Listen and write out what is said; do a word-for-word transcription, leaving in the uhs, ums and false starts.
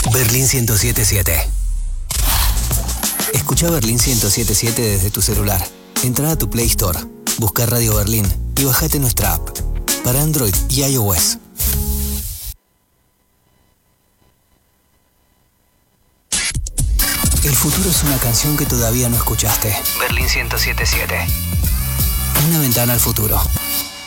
Berlín ciento siete siete. Escucha Berlín ciento siete siete desde tu celular. Entra a tu Play Store, busca Radio Berlín y bajate nuestra app para Android y iOS. El futuro es una canción que todavía no escuchaste. Berlín ciento siete siete. Una ventana al futuro.